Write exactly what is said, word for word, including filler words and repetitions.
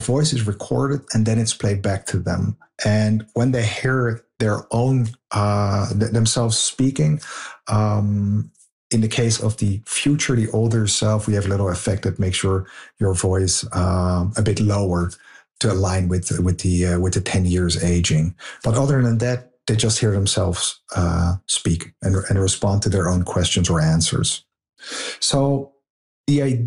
voice is recorded and then it's played back to them. And when they hear their own, uh, th- themselves speaking, um, in the case of the future, the older self, we have a little effect that makes your, your voice um, a bit lower to align with, with the, uh, with the ten years aging. But other than that, they just hear themselves uh, speak and, and respond to their own questions or answers. So the idea